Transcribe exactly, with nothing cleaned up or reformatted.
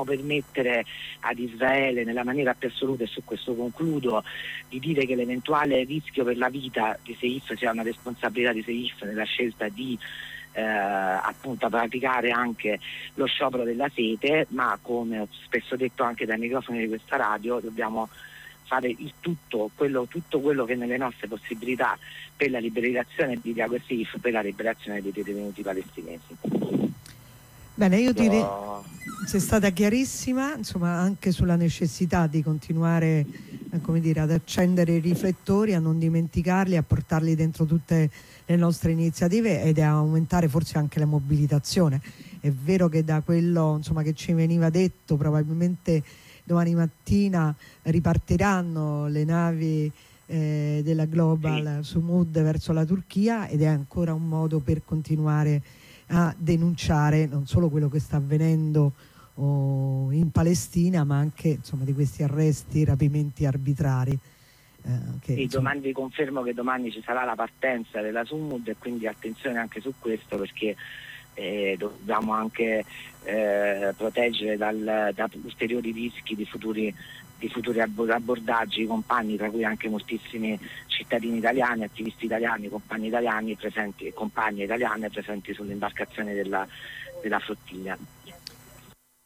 permettere ad Israele nella maniera più assoluta, e su questo concludo, di dire che l'eventuale rischio per la vita di Seif sia una responsabilità di Seif nella scelta di eh, appunto praticare anche lo sciopero della sete, ma come ho spesso detto anche dai microfoni di questa radio, dobbiamo fare il tutto quello, tutto quello che è nelle nostre possibilità per la liberazione di Diago e Seif, per la liberazione dei detenuti palestinesi. Bene, io direi sei stata chiarissima, insomma, anche sulla necessità di continuare eh, come dire, ad accendere i riflettori, a non dimenticarli, a portarli dentro tutte le nostre iniziative ed a aumentare forse anche la mobilitazione. È vero che da quello, insomma, che ci veniva detto, probabilmente domani mattina ripartiranno le navi eh, della Global sì. Sumud verso la Turchia, ed è ancora un modo per continuare a denunciare non solo quello che sta avvenendo oh, in Palestina, ma anche insomma di questi arresti, rapimenti arbitrari. Eh, che, sì, insomma... domani vi confermo che domani ci sarà la partenza della Sumud, e quindi attenzione anche su questo, perché eh, dobbiamo anche eh, proteggere dal, da ulteriori rischi di futuri di futuri abbordaggi, compagni, tra cui anche moltissimi cittadini italiani, attivisti italiani, compagni italiani presenti, compagne italiane presenti sulle imbarcazioni della, della flottiglia.